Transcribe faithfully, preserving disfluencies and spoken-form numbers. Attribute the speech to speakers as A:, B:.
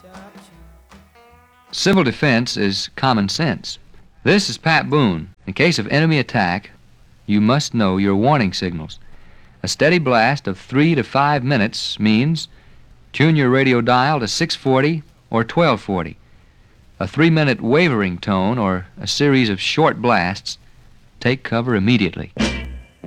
A: Civil defense is common sense. This is Pat Boone. In case of enemy attack, you must know your warning signals. A steady blast of three to five minutes means tune your radio dial to six forty or twelve forty. A three-minute wavering tone or a series of short blasts, take cover immediately.